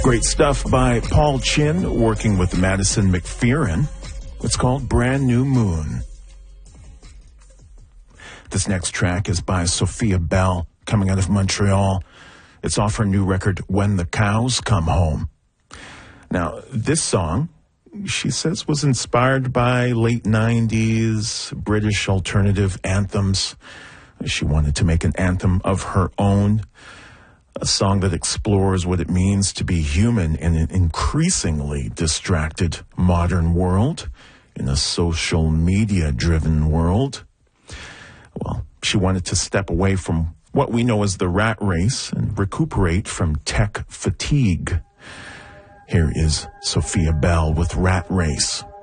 Great stuff by Paul Chin, working with Madison McPherson. It's called Brand New Moon. This next track is by Sophia Bell, coming out of Montreal. It's off her new record, When the Cows Come Home. Now, this song, she says, was inspired by late 90s British alternative anthems. She wanted to make an anthem of her own, a song that explores what it means to be human in an increasingly distracted modern world, in a social media-driven world. Well, she wanted to step away from what we know as the rat race and recuperate from tech fatigue. Here is Sophia Bell with Rat Race.